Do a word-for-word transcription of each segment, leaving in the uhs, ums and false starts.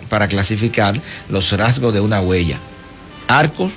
para clasificar los rasgos de una huella: arcos,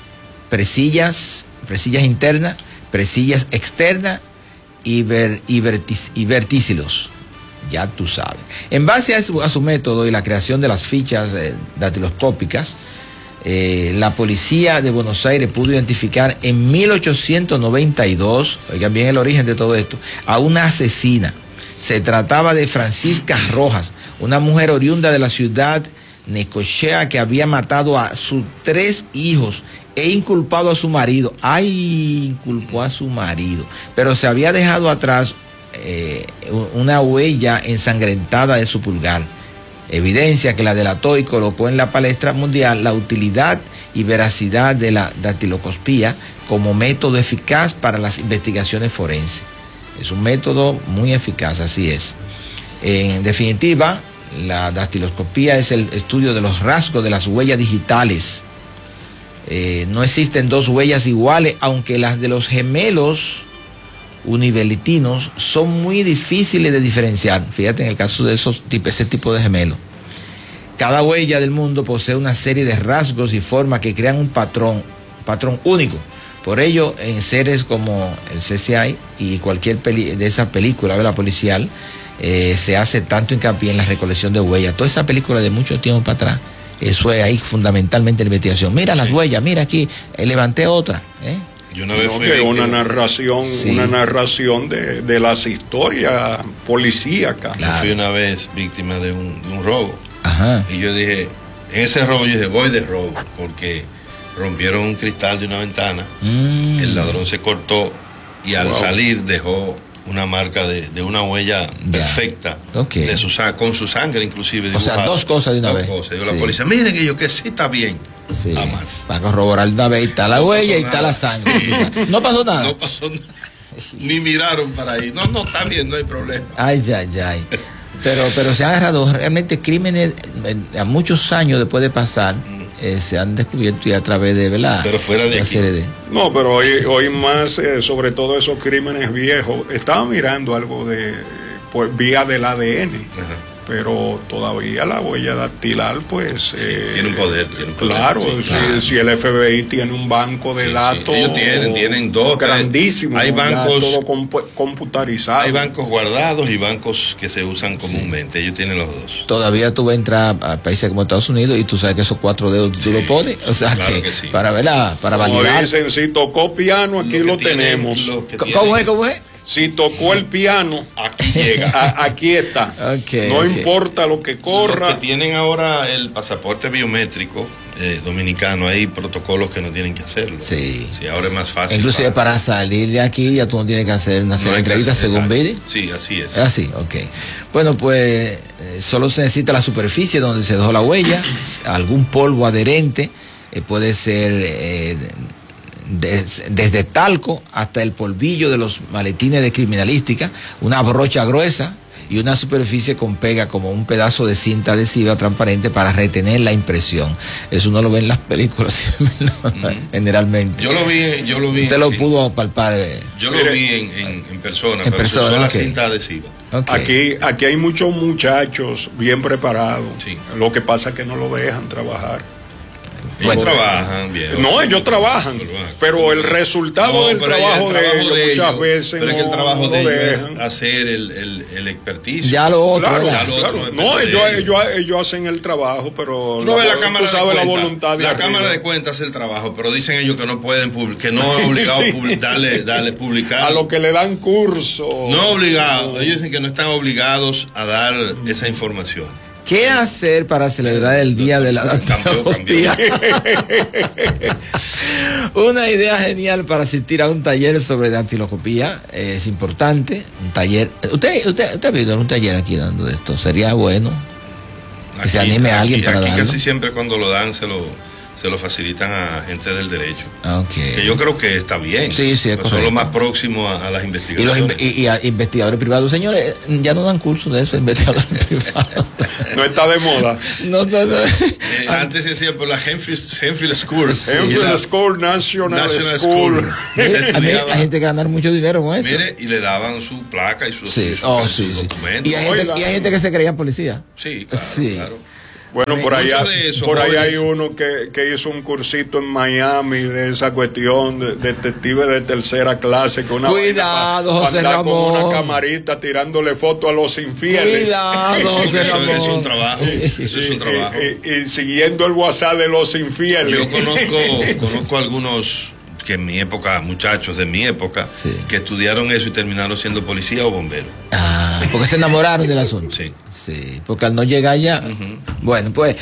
presillas, presillas internas, presillas externas y, ver, y, vertic, y verticilos. Ya tú sabes. En base a su, a su método y la creación de las fichas eh, datiloscópicas, eh, la policía de Buenos Aires pudo identificar en mil ochocientos noventa y dos, oigan bien el origen de todo esto, a una asesina. Se trataba de Francisca Rojas, una mujer oriunda de la ciudad Necochea que había matado a sus tres hijos e inculpado a su marido. Ay, inculpó a su marido. Pero se había dejado atrás Eh, una huella ensangrentada de su pulgar, evidencia que la delató y colocó en la palestra mundial la utilidad y veracidad de la datiloscopía como método eficaz para las investigaciones forenses. Es un método muy eficaz, así es. En definitiva, la datiloscopía es el estudio de los rasgos de las huellas digitales. Eh, no existen dos huellas iguales, aunque las de los gemelos univellitinos son muy difíciles de diferenciar. Fíjate en el caso de esos ese tipo de gemelos. Cada huella del mundo posee una serie de rasgos y formas que crean un patrón, patrón único. Por ello, en series como el C S I y cualquier peli de esa película, la policial, eh, se hace tanto hincapié en la recolección de huellas. Toda esa película de mucho tiempo para atrás, eso es ahí fundamentalmente la investigación. Mira las sí. huellas, mira aquí, eh, levanté otra, ¿eh? Yo una vez no, fui que una narración, sí. una narración de, de las historias policíacas. Claro. Yo fui una vez víctima de un, de un robo. Ajá. Y yo dije, en ese robo yo dije, voy de robo, porque rompieron un cristal de una ventana, mm. el ladrón se cortó y al wow. salir dejó una marca de, de una huella yeah. perfecta, okay. de su, con su sangre inclusive. O sea, dos cosas de una dos vez. Cosas. Y sí. la policía, miren que yo que sí está bien. Sí, jamás. Para corroborar una vez, está la no huella y está la sangre. No pasó nada. No pasó nada. Ni miraron para ahí. No, no, está bien, no hay problema. Ay, ay, ay. Pero, pero se han agarrado realmente crímenes a muchos años después de pasar. Mm. Eh, se han descubierto y a través de, ¿verdad? Pero fuera de aquí. De... No, pero hoy, hoy más, eh, sobre todo esos crímenes viejos. Estaba mirando algo de, pues, vía del A D N. Ajá. Pero todavía la huella dactilar, pues... Sí, eh, tiene un poder, tiene un poder. Claro, sí, si, claro. si el F B I tiene un banco de sí, datos... Sí. Ellos tienen, tienen dos... grandísimos, hay bancos... todo comp computarizado. Hay bancos guardados y bancos que se usan comúnmente, sí. ellos tienen los dos. Todavía tú vas a entrar a países como Estados Unidos y tú sabes que esos cuatro dedos tú sí, lo pones, o sea, claro que, que sí. para, ¿verdad? Para como validar... dicen, si tocó piano, aquí lo, lo tenemos. Lo ¿Cómo es? ¿Cómo es? Si tocó el piano, aquí llega, a, aquí está. Okay, no okay. importa lo que corra. Los que tienen ahora el pasaporte biométrico eh, dominicano, hay protocolos que no tienen que hacerlo. Sí. Sí, ahora es más fácil. Inclusive para, para salir de aquí ya tú no tienes que hacer una serie no de entrevistas según Bidi. Sí, así es. Es así, ok. Bueno, pues eh, solo se necesita la superficie donde se dejó la huella, algún polvo adherente, eh, puede ser... Eh, Des, desde talco hasta el polvillo de los maletines de criminalística, una brocha gruesa y una superficie con pega como un pedazo de cinta adhesiva transparente para retener la impresión. Eso no lo ven en las películas mm. generalmente. Yo lo vi, yo lo vi. Usted lo pudo palpar. Eh. Yo lo Mire, vi en, en, en persona, en pero persona, usó la okay. cinta adhesiva. Okay. Aquí, aquí hay muchos muchachos bien preparados. Sí. Lo que pasa es que no lo dejan trabajar. Ellos bueno, trabajan bien. No, ellos trabajan, pero el resultado no, del trabajo, el trabajo de ellos de muchas ellos, veces pero no, es que el trabajo no de ellos dejan. Es hacer el, el, el experticio. Ya lo otro, claro, ya lo claro. otro no, ellos, ellos, ellos hacen el trabajo, pero no la, la cámara tú sabes de la voluntad de la arriba. cámara de cuentas hace el trabajo, pero dicen ellos que no pueden que no es obligado darle, darle publicar a lo que le dan curso. No obligado, no. Ellos dicen que no están obligados a dar mm. esa información. ¿Qué hacer para celebrar el día de la datiloscopía? Una idea genial para asistir a un taller sobre datiloscopía. Es importante. Un taller. ¿Usted, usted, usted ha visto un taller aquí dando esto? Sería bueno que aquí, se anime a alguien aquí, para aquí darlo. Casi siempre cuando lo dan se lo se lo facilitan a gente del derecho. Okay. Que yo creo que está bien. Sí, sí, es correcto. Son los más próximos a, a las investigaciones. Y, los, y, y a investigadores privados. Señores, ya no dan cursos de eso, investigadores privados. No está de moda. No está de... eh, antes se decía por la Henfield, Henfield School. Sí, Henfield School, National, National School. School. Mire, hay, hay gente que ganar mucho dinero con eso. Mire, y le daban su placa y su, sí. su, oh, su, sí, su sí. documento. Y hay, gente, y hay gente que se creía policía. Sí, claro, sí. claro. Bueno, por allá, eso, por ahí hay uno que, que hizo un cursito en Miami de esa cuestión de, de detective de tercera clase. Que una Cuidado, pa, José Ramón. Con una camarita tirándole fotos a los infieles. Cuidado, José Ramón. Eso es un trabajo. Eso es un trabajo. Y, y, y, y siguiendo el WhatsApp de los infieles. Yo conozco, conozco algunos que en mi época, muchachos de mi época, sí, que estudiaron eso y terminaron siendo policía o bombero. Ah, porque se enamoraron del asunto. Sí. Sí, porque al no llegar ya, uh-huh. Bueno, pues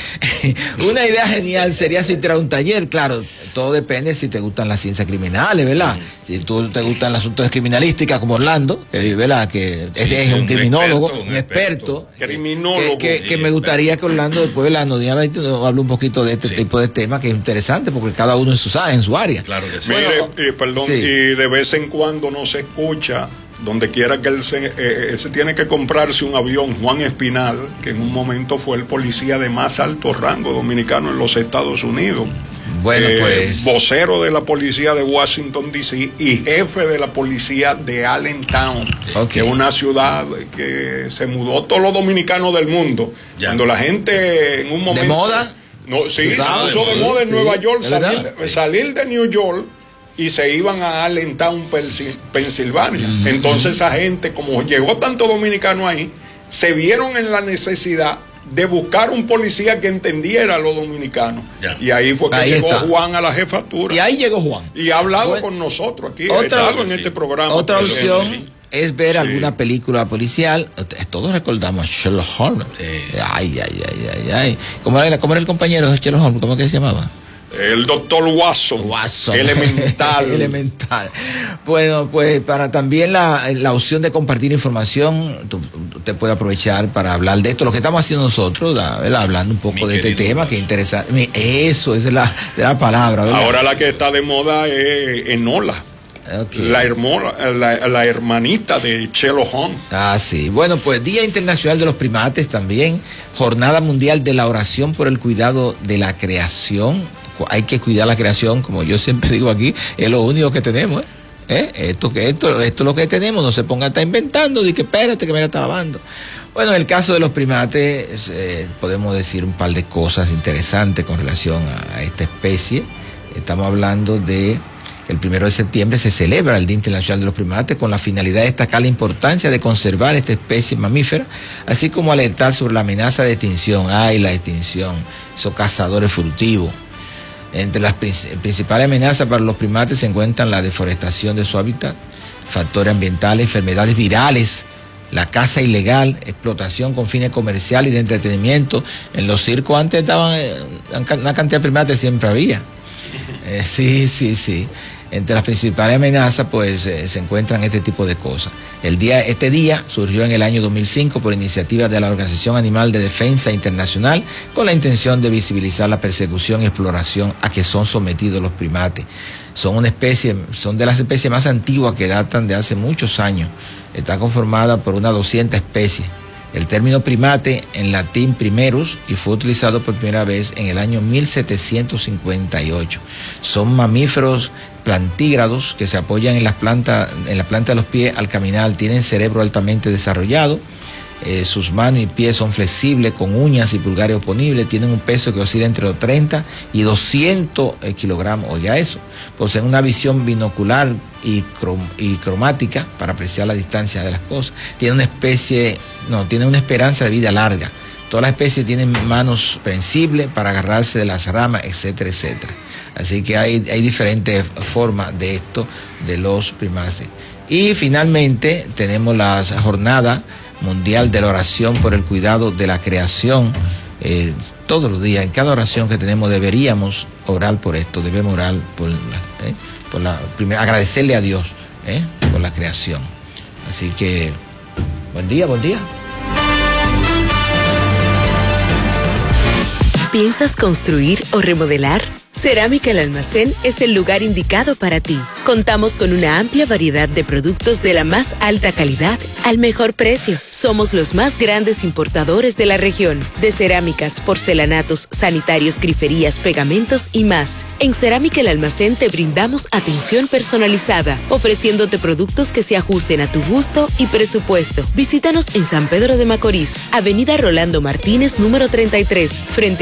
una idea genial sería asistir a un taller. Claro, todo depende si te gustan las ciencias criminales, ¿verdad? Uh-huh. Si tú te gustan los asuntos de criminalística como Orlando, que, ¿verdad? Que sí, es, es un, un criminólogo, experto, un, un experto, experto criminólogo. Que, que, que me gustaría que Orlando después de la noticia hable un poquito de este sí. tipo de temas que es interesante porque cada uno en su, en su área. Claro que sí. Mire, bueno, eh, perdón, sí. Y de vez en cuando no se escucha. Donde quiera que él se, eh, se tiene que comprarse un avión, Juan Espinal, que en un momento fue el policía de más alto rango dominicano en los Estados Unidos. Bueno, eh, pues. Vocero de la policía de Washington, D C y jefe de la policía de Allentown, okay. que es una ciudad que se mudó todos los dominicanos del mundo. Ya. Cuando la gente en un momento. ¿De moda? No, sí, se puso de moda en sí, Nueva York, salir, salir de New York. Y se iban a Allentown, Pensilvania. Mm-hmm. Entonces esa gente, como llegó tanto dominicano ahí, se vieron en la necesidad de buscar un policía que entendiera a los dominicanos. Ya. Y ahí fue que ahí llegó está. Juan a la jefatura. Y ahí llegó Juan. Y ha hablado bueno, con nosotros aquí, ha estado en sí. este programa. Otra opción sí. es ver sí. alguna película policial. Todos recordamos a Sherlock Holmes. Sí. Ay, ay, ay, ay, ay. ¿Cómo era, cómo era el compañero de Sherlock Holmes? ¿Cómo que se llamaba? El doctor Watson, Watson. Elemental. Elemental. Bueno, pues para también la, la opción de compartir información, tú, usted puede aprovechar para hablar de esto, lo que estamos haciendo nosotros, ¿verdad? Hablando un poco Mi de este tema, que interesa. Eso, esa es la, la palabra, ¿verdad? Ahora la que está de moda es Enola. Okay. La, hermona, la, la hermanita de Sherlock Holmes. Ah, sí. Bueno, pues Día Internacional de los Primates también, Jornada Mundial de la Oración por el Cuidado de la Creación. Hay que cuidar la creación, como yo siempre digo aquí, es lo único que tenemos, ¿eh? ¿Eh? Esto, esto, esto es lo que tenemos, no se ponga a estar inventando, di que espérate que me la está lavando. Bueno, en el caso de los primates, eh, podemos decir un par de cosas interesantes con relación a, a esta especie. Estamos hablando de el primero de septiembre se celebra el Día Internacional de los Primates con la finalidad de destacar la importancia de conservar esta especie mamífera, así como alertar sobre la amenaza de extinción. Ay, la extinción, esos cazadores furtivos. Entre las principales amenazas para los primates se encuentran la deforestación de su hábitat, factores ambientales, enfermedades virales, la caza ilegal, explotación con fines comerciales y de entretenimiento. En los circos antes estaban, una cantidad de primates siempre había. Eh, sí, sí, sí. Entre las principales amenazas, pues, eh, se encuentran este tipo de cosas. El día, este día surgió en el año dos mil cinco por iniciativa de la Organización Animal de Defensa Internacional con la intención de visibilizar la persecución y exploración a que son sometidos los primates. Son una especie, son de las especies más antiguas que datan de hace muchos años. Está conformada por unas doscientas especies. El término primate en latín primerus y fue utilizado por primera vez en el año mil setecientos cincuenta y ocho. Son mamíferos plantígrados que se apoyan en las plantas, en la planta de los pies al caminar, tienen cerebro altamente desarrollado, eh, sus manos y pies son flexibles con uñas y pulgares oponibles, tienen un peso que oscila entre los treinta y doscientos kilogramos, oiga eso, poseen una visión binocular y, crom y cromática para apreciar la distancia de las cosas, tienen una especie, no, tienen una esperanza de vida larga. Todas las especies tienen manos prensibles para agarrarse de las ramas, etcétera, etcétera. Así que hay, hay diferentes formas de esto, de los primates. Y finalmente tenemos la Jornada Mundial de la Oración por el Cuidado de la Creación. Eh, todos los días, en cada oración que tenemos, deberíamos orar por esto, debemos orar por la, eh, por la primero, agradecerle a Dios eh, por la creación. Así que, buen día, buen día. ¿Piensas construir o remodelar? Cerámica El Almacén es el lugar indicado para ti. Contamos con una amplia variedad de productos de la más alta calidad al mejor precio. Somos los más grandes importadores de la región, de cerámicas, porcelanatos, sanitarios, griferías, pegamentos y más. En Cerámica El Almacén te brindamos atención personalizada, ofreciéndote productos que se ajusten a tu gusto y presupuesto. Visítanos en San Pedro de Macorís, Avenida Rolando Martínez, número treinta y tres, frente